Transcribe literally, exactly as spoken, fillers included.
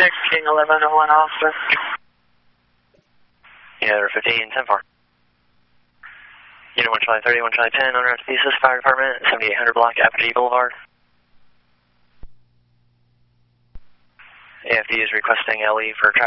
six, King eleven oh one officer. Unit fifteen, ten four. Unit one Charlie thirty, one Charlie ten, on route to Thesis, Fire Department, seventy-eight hundred block, Apogee Boulevard. A F D is requesting L E for traffic.